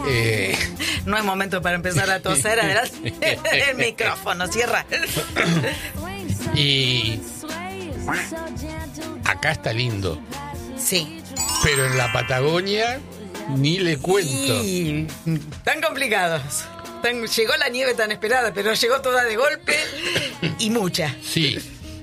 No es momento para empezar a toser. Adelante el micrófono, cierra. Y acá está lindo. Sí. Pero en la Patagonia ni le cuento. Y tan complicados. Llegó la nieve tan esperada, pero llegó toda de golpe y mucha. Sí,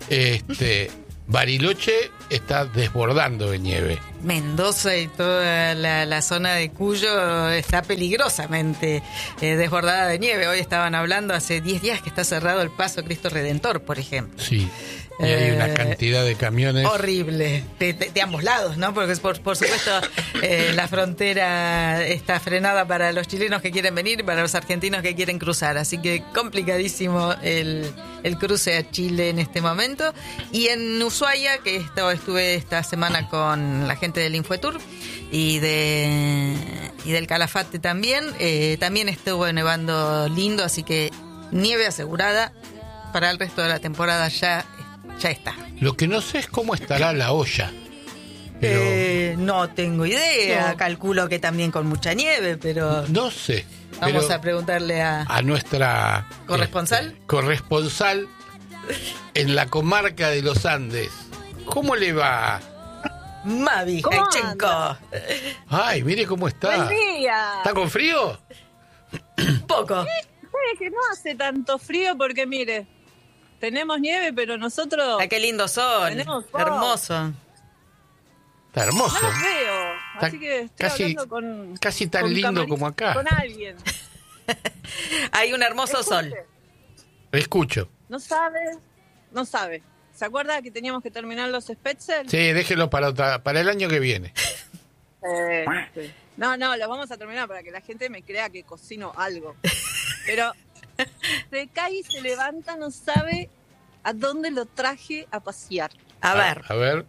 Bariloche está desbordando de nieve. Mendoza y toda la zona de Cuyo está peligrosamente desbordada de nieve. Hoy estaban hablando, hace 10 días que está cerrado el Paso Cristo Redentor, por ejemplo. Sí, y hay una cantidad de camiones. Horrible, de ambos lados, ¿no? Porque por supuesto la frontera está frenada para los chilenos que quieren venir, para los argentinos que quieren cruzar. Así que complicadísimo el cruce a Chile en este momento. Y en Ushuaia, que estuve esta semana con la gente del Infotour y del Calafate también estuvo nevando lindo, así que nieve asegurada para el resto de la temporada ya está. Lo que no sé es cómo estará la olla. Pero no tengo idea, calculo que también con mucha nieve, pero no sé. Vamos a preguntarle a nuestra corresponsal en la comarca de los Andes. ¿Cómo le va? Mavi Jaichenko. Ay, mire cómo está. Buen día. ¿Está con frío? Poco. Es que no hace tanto frío porque, mire, tenemos nieve, pero nosotros... ¡Qué lindo sol! Hermoso. Está hermoso. No los veo, así que estoy hablando con... Casi tan con lindo como acá. Con alguien. Hay un hermoso sol. Escucho. No sabe. ¿Se acuerda que teníamos que terminar los Spetzel? Sí, déjelo para el año que viene. Sí. No, los vamos a terminar para que la gente me crea que cocino algo. Pero se cae y se levanta, no sabe a dónde lo traje a pasear. A ver.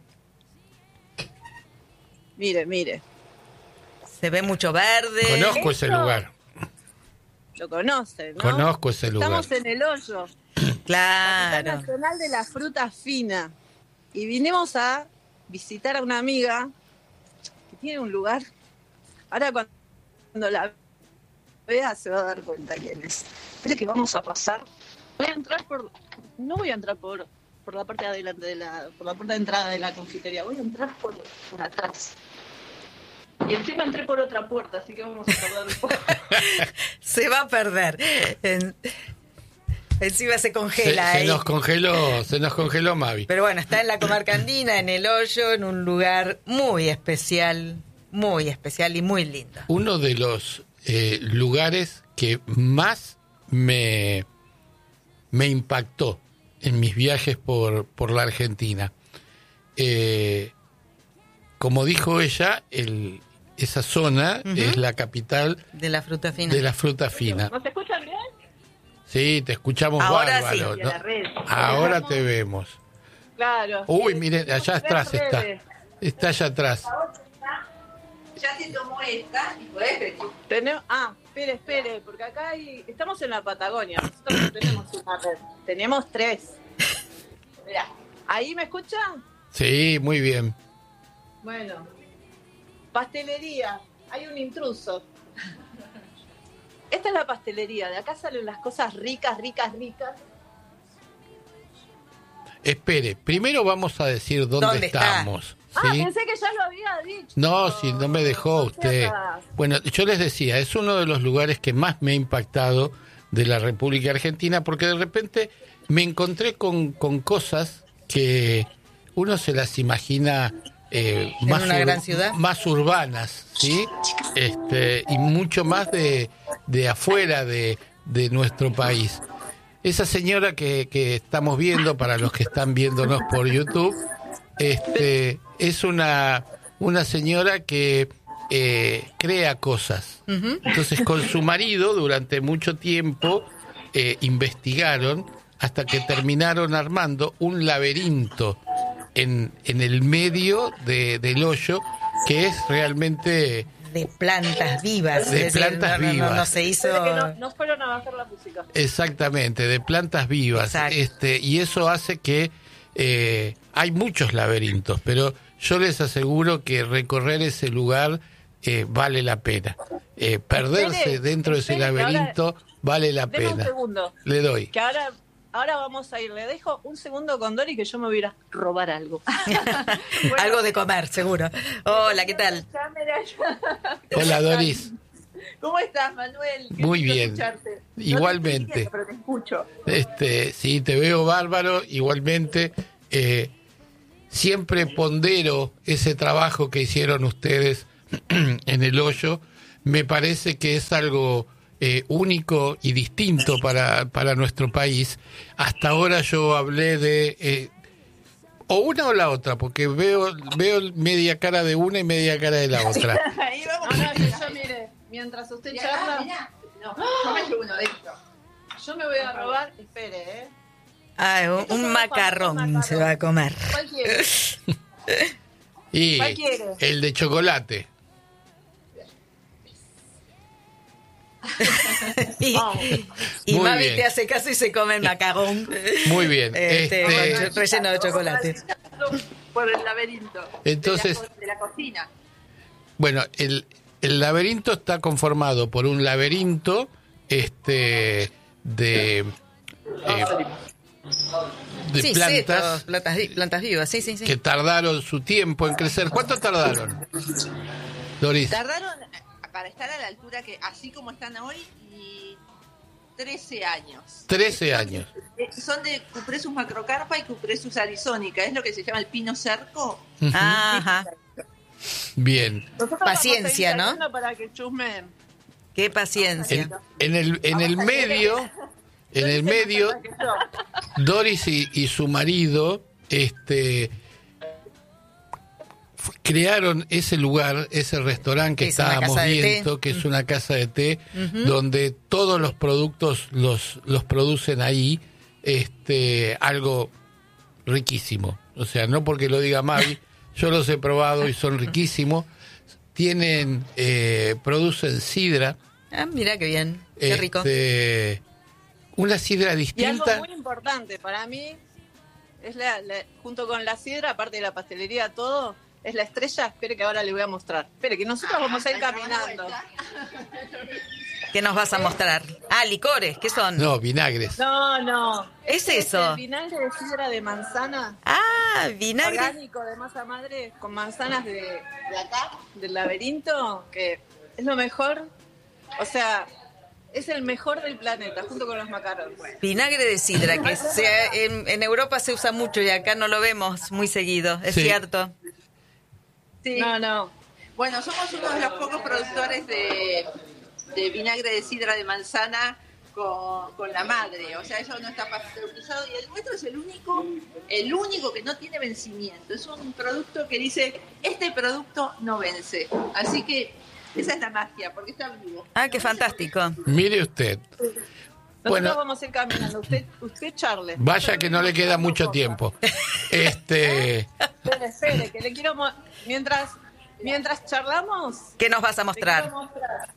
Mire. Se ve mucho verde. Conozco ese lugar. Lo conoce, ¿no? Conozco ese lugar. Estamos en El Hoyo. Claro. La Nacional de la Fruta Fina. Y vinimos a visitar a una amiga que tiene un lugar. Ahora cuando la vea se va a dar cuenta quién es. Espera que vamos a pasar. No voy a entrar por la parte de adelante por la puerta de entrada de la confitería. Voy a entrar por atrás. Y encima entré por otra puerta, así que vamos a tardar un poco. Se va a perder. Encima se congela. Se nos congeló Mavi. Pero bueno, está en la comarca andina, en El Hoyo, en un lugar muy especial y muy lindo. Uno de los lugares que más me impactó en mis viajes por la Argentina. Como dijo ella, esa zona es la capital de la fruta fina. ¿No se escuchan bien? Sí, te escuchamos ahora bárbaro. sí. ¿No? Ahora te vemos. Claro. Uy, miren, allá atrás está. Está allá atrás. Ya te tomó esta y podés ver. Espere, porque acá estamos en la Patagonia. Nosotros no tenemos una red. Tenemos 3. Mirá, ¿ahí me escuchan? Sí, muy bien. Bueno, pastelería. Hay un intruso. Esta es la pastelería. De acá salen las cosas ricas. Espere, primero vamos a decir dónde estamos. ¿Sí? Pensé que ya lo había dicho. No, si no me dejó usted. Bueno, yo les decía, es uno de los lugares que más me ha impactado de la República Argentina, porque de repente me encontré con cosas que uno se las imagina más una gran ciudad, más urbanas, ¿sí? Y mucho más de afuera de nuestro país. Esa señora que estamos viendo, para los que están viéndonos por YouTube, es una señora que crea cosas. Entonces, con su marido durante mucho tiempo investigaron hasta que terminaron armando un laberinto en el medio del hoyo, que es realmente de plantas vivas. Vivas. No se hizo. No fueron a bajar la música. Exactamente, de plantas vivas. Y eso hace que hay muchos laberintos, pero yo les aseguro que recorrer ese lugar vale la pena. Perderse dentro de ese laberinto vale la Deme un pena. segundo. Le doy. Que ahora vamos a ir. Le dejo un segundo con Dori que yo me voy a ir a robar algo. Bueno, Algo de comer, seguro. Hola, ¿qué tal? Hola, Doris. ¿Cómo estás, Manuel? Qué Muy lindo bien. escucharte. Igualmente. No te estoy viendo, pero te escucho. Sí, te veo bárbaro. Igualmente, siempre pondero ese trabajo que hicieron ustedes en El Hoyo. Me parece que es algo único y distinto para nuestro país. Hasta ahora yo hablé de o una o la otra, porque veo media cara de una y media cara de la otra. Ahí vamos. No, que yo mire, mientras usted charla, No, yo me llevo uno de esto. yo me voy a robar, espere, Un macarrón se va a comer. ¿Cuál quiere? Y ¿Cuál quiere? el de chocolate. Y Muy Mavi bien. te hace caso y se come el macarrón. Muy bien. Relleno de chocolate. Por el laberinto. Entonces, De la cocina. bueno, el laberinto está conformado por un laberinto de Sí, plantas plantas vivas, sí. que tardaron su tiempo en crecer. ¿Cuánto tardaron, Doris? Tardaron para estar a la altura que así como están hoy y 13 años. 13 años. Son de Cupressus macrocarpa y Cupressus arizónica, es lo que se llama el pino cerco. Ajá. Bien. Nosotros Paciencia, vamos a ir ¿no? saliendo para que chusmen. Qué paciencia. En el medio, Doris y su marido crearon ese lugar, ese restaurante que Es una estábamos casa de té. viendo, que es una casa de té, donde todos los productos los producen ahí, algo riquísimo. O sea, no porque lo diga Mavi, yo los he probado y son riquísimos. Producen sidra. Ah, mira qué bien, qué rico. Una sidra Y algo distinta. muy importante para mí es junto con la sidra, aparte de la pastelería, todo, es la estrella. Espere que ahora le voy a mostrar. Espere que nosotros vamos a ir caminando. ¿Qué nos vas a mostrar? Ah, licores, ¿qué son? No, vinagres. No. ¿Es Este eso? el vinagre de sidra de manzana. Ah, vinagre. Orgánico de masa madre con manzanas de acá, del laberinto, que es lo mejor. O sea, es el mejor del planeta, junto con los macarrones. Vinagre de sidra, que en Europa se usa mucho y acá no lo vemos muy seguido, es Sí. cierto. Sí. No. Bueno, somos uno de los pocos productores de vinagre de sidra de manzana con la madre. O sea, eso no está pasteurizado y el nuestro es el único que no tiene vencimiento. Es un producto que dice, este producto no vence. Así que esa es la magia, porque está vivo. Ah, qué fantástico. Mire usted. Nosotros Bueno. vamos a ir caminando. Usted charle. Vaya que no le queda mucho tiempo. Espere, que le quiero... Mientras charlamos... ¿Qué nos vas a le mostrar? quiero mostrar.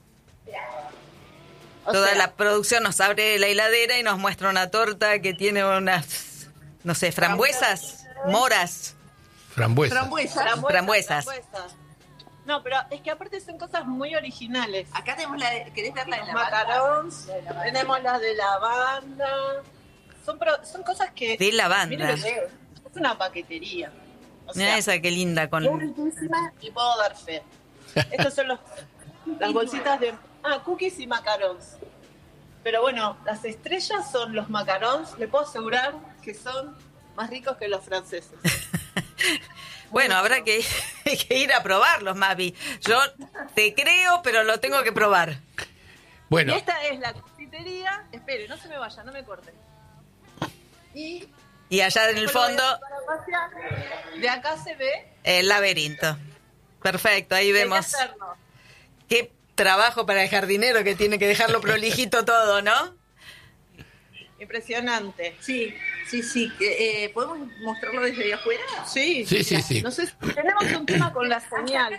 O Toda sea, la producción nos abre la heladera y nos muestra una torta que tiene unas, no sé, frambuesas, moras. Frambuesa. Frambuesas. No, pero es que aparte son cosas muy originales. Acá tenemos ¿querés verla en la Macarons, tenemos las de lavanda. Son cosas que... De lavanda. Miren lo que es una paquetería. O Mira sea, esa qué linda muy con... riquísima y puedo dar fe. Estos son las bolsitas de... cookies y macarons. Pero bueno, las estrellas son los macarons. Le puedo asegurar que son más ricos que los franceses. Bueno, habrá que ir a probarlos, Mavi. Yo te creo, pero lo tengo que probar. Bueno, Y esta es la confitería. Espere, no se me vaya, no me corten. Y Y allá en el fondo, para pasear, de acá se ve. el laberinto. Perfecto, ahí Hay que vemos hacerlo. qué trabajo para el jardinero que tiene que dejarlo prolijito todo, ¿no? Impresionante. Sí. ¿Podemos mostrarlo desde ahí afuera? Sí. sí. No sé si tenemos un tema con la señal.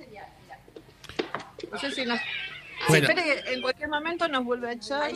No sé si nos... Bueno. Espere que en cualquier momento nos vuelve a echar.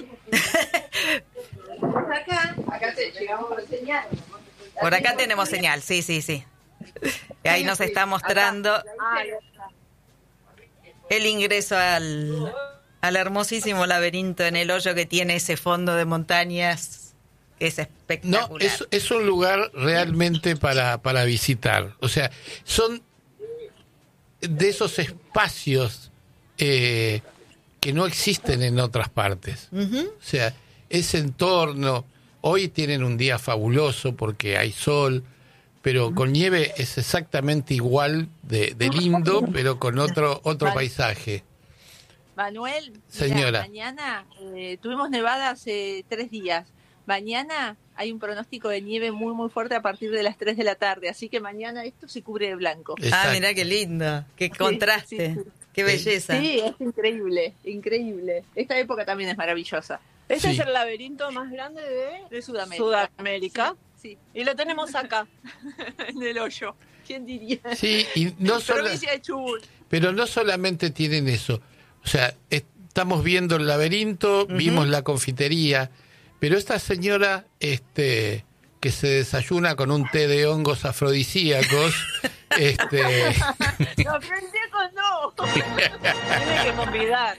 Acá llegamos por señal. Por acá tenemos señal, sí. Y ahí nos está mostrando. Ah, ya está. el ingreso al hermosísimo laberinto en el hoyo que tiene ese fondo de montañas, que es espectacular. No, es un lugar realmente para visitar. O sea, son de esos espacios que no existen en otras partes. Uh-huh. O sea, ese entorno, hoy tienen un día fabuloso porque hay sol, pero con nieve es exactamente igual de lindo, pero con otro paisaje. Manuel, señora, mañana tuvimos nevada hace 3 días. Mañana hay un pronóstico de nieve muy muy fuerte a partir de las 3 de la tarde, así que mañana esto se cubre de blanco. Exacto. Mirá qué lindo, qué contraste, sí. Qué belleza. Sí, es increíble, increíble. Esta época también es maravillosa. Este Sí. es el laberinto más grande De Sudamérica. Sudamérica. Sí, Y lo tenemos acá. en el hoyo. ¿Quién diría? Sí, y no Provincia de Chubut. pero no solamente tienen eso. O sea, estamos viendo el laberinto, Uh-huh. vimos la confitería, pero esta señora que se desayuna con un té de hongos afrodisíacos, No, pendejos no. Tiene que convidar.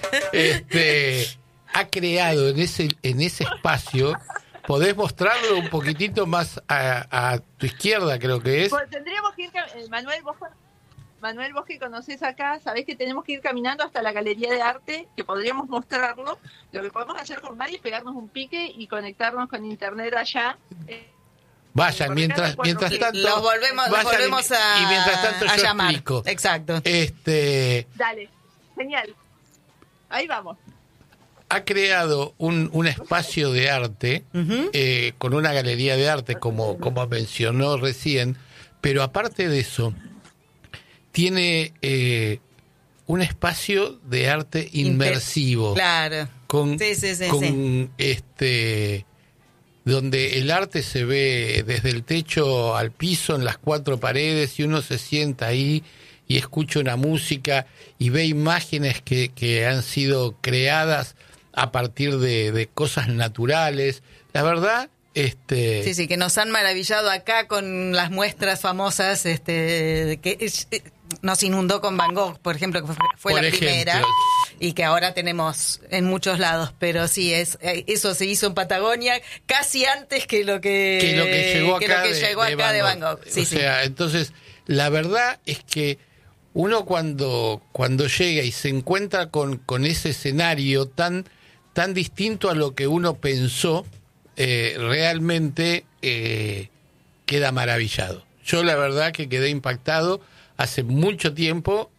ha creado en ese espacio. ¿Podés mostrarlo un poquitito más a tu izquierda, creo que es? Pues tendríamos que ir, Manuel, vos que conocés acá, sabés que tenemos que ir caminando hasta la Galería de Arte, que podríamos mostrarlo. Lo que podemos hacer con Mari es pegarnos un pique y conectarnos con internet allá. Vayan, mientras tanto... Los volvemos y mientras tanto a yo llamar. explico. Exacto. Dale, genial. Ahí vamos. Ha creado un espacio de arte, Uh-huh. con una galería de arte, como mencionó recién, pero aparte de eso, tiene un espacio de arte inmersivo. Claro. Con, Sí, sí, sí, con sí. Donde el arte se ve desde el techo al piso, en las 4 paredes, y uno se sienta ahí y escucha una música y ve imágenes que han sido creadas a partir de cosas naturales. La verdad, Sí, que nos han maravillado acá con las muestras famosas, que nos inundó con Van Gogh, por ejemplo, que fue por la ejemplo, primera, y que ahora tenemos en muchos lados. Pero sí, eso se hizo en Patagonia casi antes que lo que llegó acá de Van Gogh. Sí, o sea, entonces, la verdad es que uno cuando llega y se encuentra con ese escenario tan distinto a lo que uno pensó, realmente queda maravillado. Yo la verdad que quedé impactado hace mucho tiempo.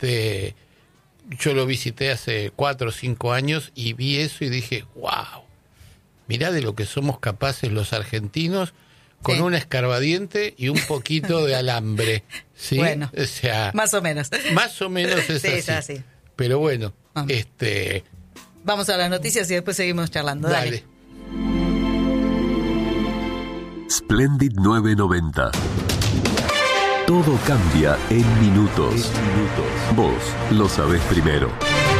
Yo lo visité hace 4 o 5 años y vi eso y dije, wow, mirá de lo que somos capaces los argentinos con Sí. un escarbadiente y un poquito de alambre. ¿Sí? Bueno, o sea, más o menos. más o menos es Sí, así. es así. Pero bueno, Vamos. Vamos a las noticias y después seguimos charlando. Dale. Splendid 990. Todo cambia en minutos. Vos lo sabés primero.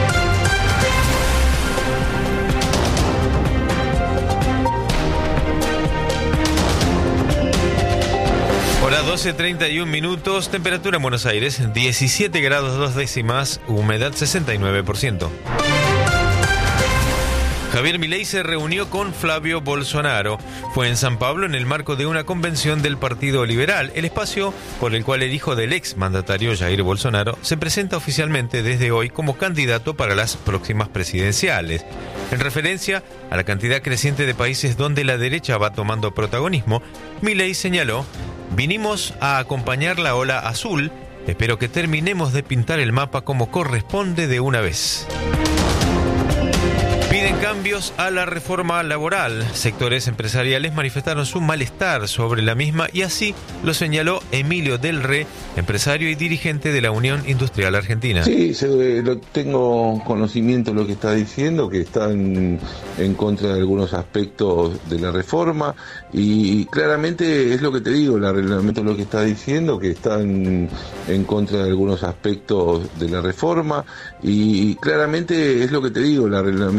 Hora 12:31, temperatura en Buenos Aires 17 grados 2 décimas, humedad 69%. Javier Milei se reunió con Flavio Bolsonaro. Fue en San Pablo en el marco de una convención del Partido Liberal, el espacio por el cual el hijo del ex mandatario Jair Bolsonaro se presenta oficialmente desde hoy como candidato para las próximas presidenciales. En referencia a la cantidad creciente de países donde la derecha va tomando protagonismo, Milei señaló: "Vinimos a acompañar la ola azul. Espero que terminemos de pintar el mapa como corresponde de una vez". Piden cambios a la reforma laboral. Sectores empresariales manifestaron su malestar sobre la misma y así lo señaló Emilio Del Re, empresario y dirigente de la Unión Industrial Argentina. Sí, tengo conocimiento de lo que está diciendo, que están en contra de algunos aspectos de la reforma y claramente es lo que te digo, el reglamento es lo que está diciendo, que están en contra de algunos aspectos de la reforma y claramente es lo que te digo, el reglamento